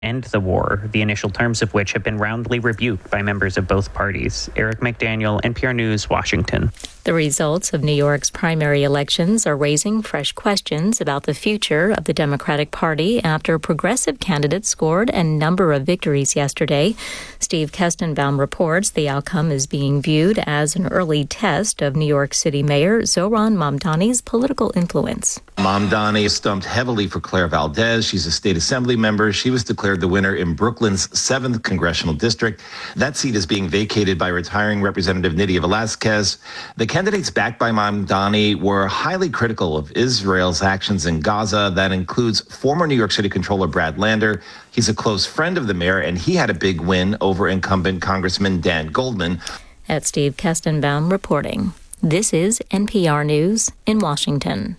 end the war, the initial terms of which have been roundly rebuked by members of both parties. Eric McDaniel, NPR News, Washington. The results of New York's primary elections are raising fresh questions about the future of the Democratic Party after progressive candidates scored a number of victories yesterday. Steve Kestenbaum reports the outcome is being viewed as an early test of New York City Mayor Zohran Mamdani's political influence. Mamdani stumped heavily for Claire Valdez. She's a state assembly member. She was declared the winner in Brooklyn's 7th congressional district. That seat is being vacated by retiring Representative Nydia Velázquez. The candidates backed by Mamdani were highly critical of Israel's actions in Gaza. That includes former New York City Controller Brad Lander. He's a close friend of the mayor, and he had a big win over incumbent Congressman Dan Goldman. At Steve Kestenbaum reporting. This is NPR News in Washington.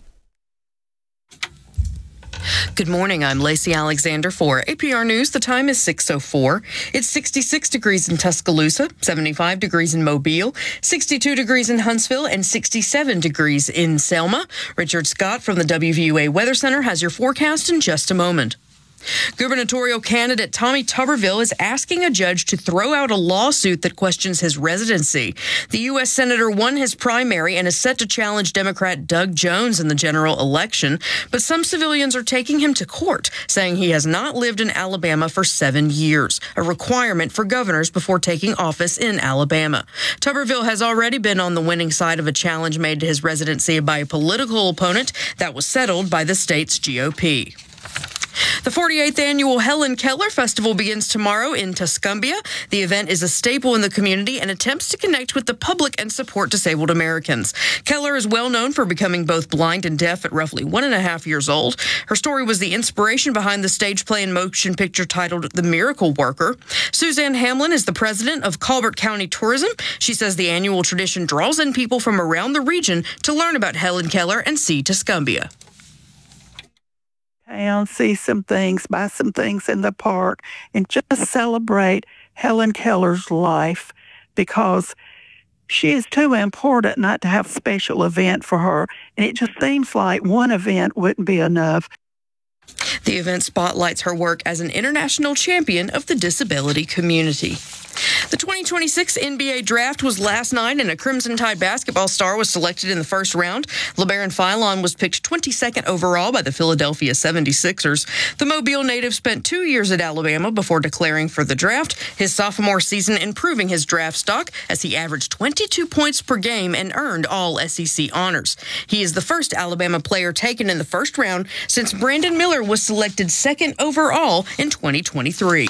Good morning. I'm Lacey Alexander for APR News. The time is 6:04. It's 66 degrees in Tuscaloosa, 75 degrees in Mobile, 62 degrees in Huntsville, and 67 degrees in Selma. Richard Scott from the WVUA Weather Center has your forecast in just a moment. Gubernatorial candidate Tommy Tuberville is asking a judge to throw out a lawsuit that questions his residency. The U.S. Senator won his primary and is set to challenge Democrat Doug Jones in the general election, but some civilians are taking him to court, saying he has not lived in Alabama for 7 years, a requirement for governors before taking office in Alabama. Tuberville has already been on the winning side of a challenge made to his residency by a political opponent that was settled by the state's GOP. The 48th annual Helen Keller Festival begins tomorrow in Tuscumbia. The event is a staple in the community and attempts to connect with the public and support disabled Americans. Keller is well known for becoming both blind and deaf at roughly 1.5 years old. Her story was the inspiration behind the stage play and motion picture titled The Miracle Worker. Suzanne Hamlin is the president of Colbert County Tourism. She says the annual tradition draws in people from around the region to learn about Helen Keller and see Tuscumbia. Town, see some things, buy some things in the park, and just celebrate Helen Keller's life, because she is too important not to have a special event for her. And it just seems like one event wouldn't be enough. The event spotlights her work as an international champion of the disability community. The 2026 NBA draft was last night, and a Crimson Tide basketball star was selected in the first round. LeBaron Philon was picked 22nd overall by the Philadelphia 76ers. The Mobile native spent 2 years at Alabama before declaring for the draft, his sophomore season improving his draft stock as he averaged 22 points per game and earned all SEC honors. He is the first Alabama player taken in the first round since Brandon Miller was selected second overall in 2023.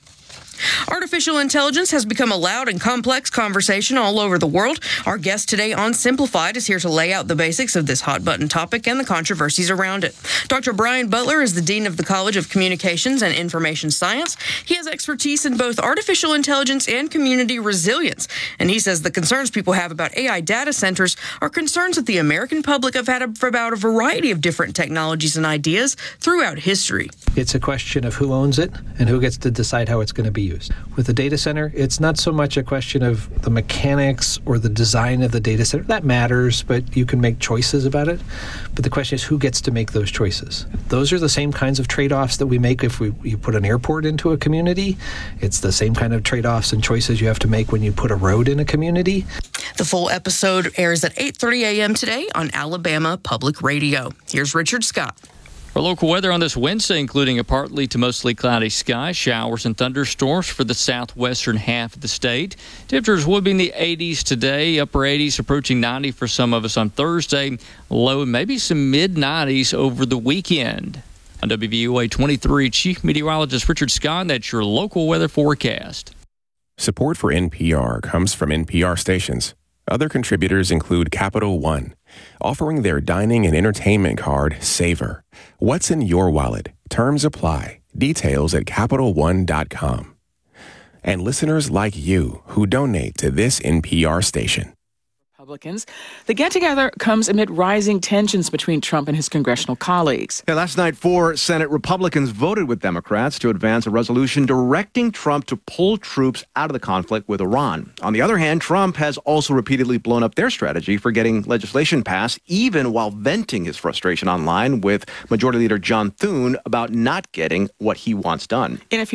Artificial intelligence has become a loud and complex conversation all over the world. Our guest today on Simplified is here to lay out the basics of this hot-button topic and the controversies around it. Dr. Brian Butler is the Dean of the College of Communications and Information Science. He has expertise in both artificial intelligence and community resilience, and he says the concerns people have about AI data centers are concerns that the American public have had about a variety of different technologies and ideas throughout history. It's a question of who owns it and who gets to decide how it's going to be used. With the data center, it's not so much a question of the mechanics or the design of the data center. That matters, but you can make choices about it. But the question is who gets to make those choices. Those are the same kinds of trade-offs that we make if you put an airport into a community. It's the same kind of trade-offs and choices you have to make when you put a road in a community. The full episode airs at 8:30 a.m. today on Alabama Public Radio. Here's Richard Scott. Our local weather on this Wednesday, including a partly to mostly cloudy sky, showers and thunderstorms for the southwestern half of the state. Temperatures will be in the 80s today, upper 80s approaching 90 for some of us on Thursday, low maybe some mid-90s over the weekend. On WVUA 23, Chief Meteorologist Richard Scott, that's your local weather forecast. Support for NPR comes from NPR stations. Other contributors include Capital One, offering their dining and entertainment card, Savor. What's in your wallet? Terms apply. Details at CapitalOne.com. And listeners like you who donate to this NPR station. Republicans. The get-together comes amid rising tensions between Trump and his congressional colleagues. Yeah, last night, 4 Senate Republicans voted with Democrats to advance a resolution directing Trump to pull troops out of the conflict with Iran. On the other hand, Trump has also repeatedly blown up their strategy for getting legislation passed, even while venting his frustration online with Majority Leader John Thune about not getting what he wants done. In a